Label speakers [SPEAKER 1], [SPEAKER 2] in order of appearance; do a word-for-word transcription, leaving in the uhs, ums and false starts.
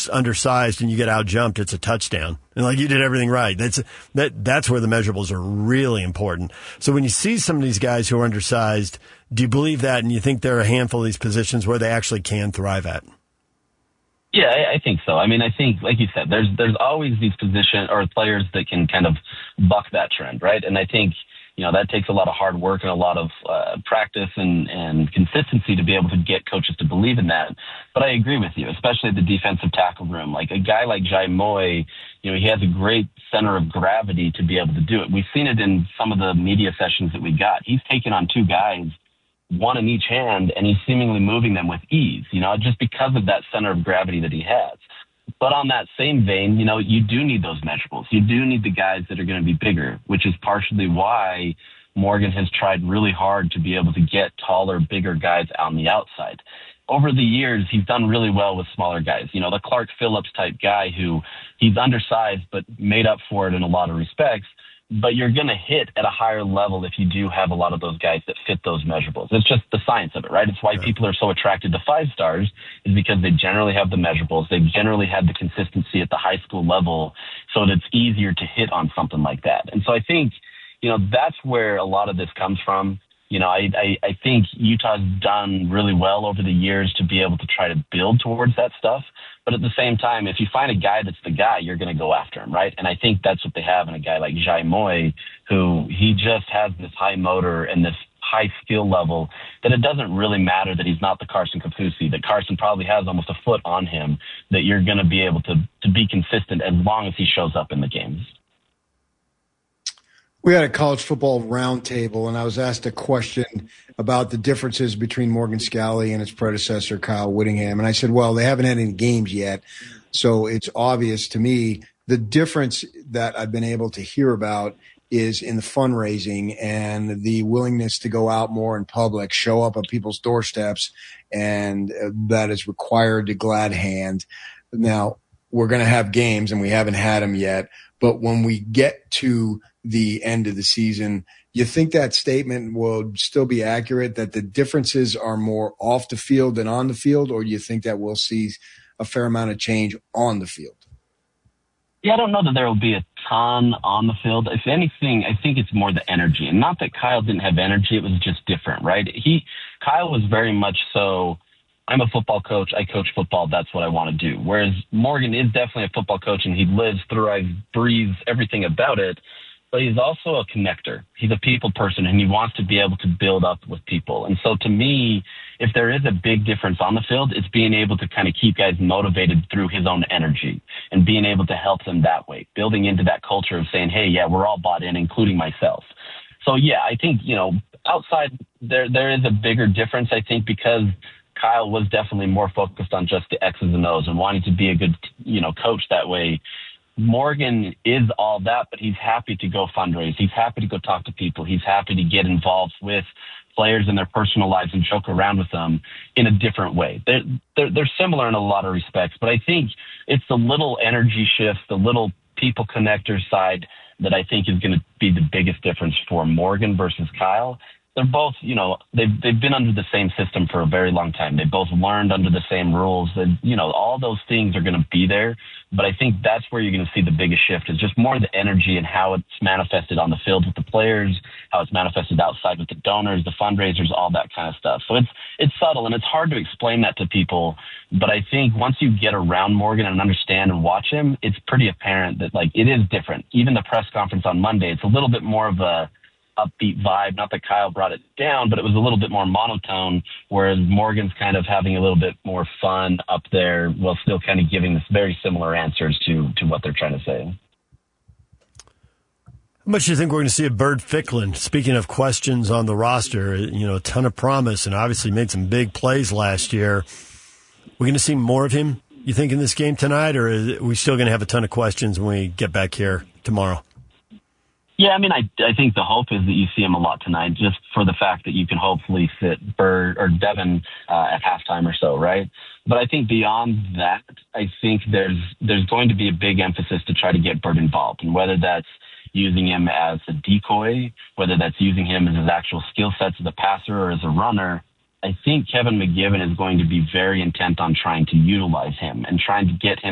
[SPEAKER 1] undersized and you get out jumped, it's a touchdown. And like you did everything right. That's that. That's where the measurables are really important. So when you see some of these guys who are undersized, do you believe that, and you think there are a handful of these positions where they actually can thrive at?
[SPEAKER 2] Yeah, I, I think so. I mean, I think, like you said, there's there's always these position or players that can kind of buck that trend, right? And I think, you know, that takes a lot of hard work and a lot of uh, practice and, and consistency to be able to get coaches to believe in that. But I agree with you, especially the defensive tackle room. Like a guy like Jai Moy, you know, he has a great center of gravity to be able to do it. We've seen it in some of the media sessions that we got. He's taken on two guys, one in each hand, and he's seemingly moving them with ease, you know, just because of that center of gravity that he has. But on that same vein, you know, you do need those measurables. You do need the guys that are going to be bigger, which is partially why Morgan has tried really hard to be able to get taller, bigger guys on the outside. Over the years, he's done really well with smaller guys. You know, the Clark Phillips type guy who he's undersized but made up for it in a lot of respects. But you're going to hit at a higher level if you do have a lot of those guys that fit those measurables. It's just the science of it, right? It's why people are so attracted to five stars is because they generally have the measurables. They generally have the consistency at the high school level so that it's easier to hit on something like that. And so I think, you know, that's where a lot of this comes from. You know, I, I, I think Utah's done really well over the years to be able to try to build towards that stuff. But at the same time, if you find a guy that's the guy, you're going to go after him, right? And I think that's what they have in a guy like Jai Moy, who he just has this high motor and this high skill level that it doesn't really matter that he's not the Carson Kaufusi, that Carson probably has almost a foot on him, that you're going to be able to, to be consistent as long as he shows up in the games.
[SPEAKER 3] We had a college football roundtable, and I was asked a question about the differences between Morgan Scalley and its predecessor, Kyle Whittingham. And I said, well, they haven't had any games yet, so it's obvious to me. The difference that I've been able to hear about is in the fundraising and the willingness to go out more in public, show up at people's doorsteps, and that is required to glad hand. Now, we're going to have games, and we haven't had them yet, but when we get to the end of the season, you think that statement will still be accurate, that the differences are more off the field than on the field, or do you think that we'll see a fair amount of change on the field?
[SPEAKER 2] Yeah, I don't know that there will be a ton on the field. If anything, I think it's more the energy. And not that Kyle didn't have energy, it was just different, right? He, Kyle was very much so, I'm a football coach, I coach football, that's what I want to do. Whereas Morgan is definitely a football coach, and he lives, thrives, breathes everything about it. But he's also a connector. He's a people person, and he wants to be able to build up with people. And so to me, if there is a big difference on the field, it's being able to kind of keep guys motivated through his own energy and being able to help them that way, building into that culture of saying, hey, yeah, we're all bought in, including myself. So, yeah, I think, you know, outside there there is a bigger difference, I think, because Kyle was definitely more focused on just the X's and O's and wanting to be a good, you know, coach that way. Morgan is all that, but he's happy to go fundraise. He's happy to go talk to people. He's happy to get involved with players in their personal lives and joke around with them in a different way. They're, they're, they're similar in a lot of respects, but I think it's the little energy shifts, the little people connector side that I think is going to be the biggest difference for Morgan versus Kyle. They're both, you know, they've, they've been under the same system for a very long time. They both learned under the same rules, and, you know, all those things are going to be there. But I think that's where you're going to see the biggest shift is just more the energy and how it's manifested on the field with the players, how it's manifested outside with the donors, the fundraisers, all that kind of stuff. So it's, it's subtle, and it's hard to explain that to people. But I think once you get around Morgan and understand and watch him, it's pretty apparent that, like, it is different. Even the press conference on Monday, it's a little bit more of a upbeat vibe. Not that Kyle brought it down, but it was a little bit more monotone, whereas Morgan's kind of having a little bit more fun up there while still kind of giving this very similar answers to, to what they're trying to say.
[SPEAKER 1] How much do you think we're going to see of Bird Ficklin? Speaking of questions on the roster, you know, a ton of promise and obviously made some big plays last year. We're going to see more of him, you think, in this game tonight, or are we still going to have a ton of questions when we get back here tomorrow?
[SPEAKER 2] Yeah, I mean, I, I think the hope is that you see him a lot tonight, just for the fact that you can hopefully sit Bird or Devin uh, at halftime or so, right? But I think beyond that, I think there's there's going to be a big emphasis to try to get Bird involved, and whether that's using him as a decoy, whether that's using him as his actual skill sets as a passer or as a runner, I think Kevin McGiven is going to be very intent on trying to utilize him and trying to get him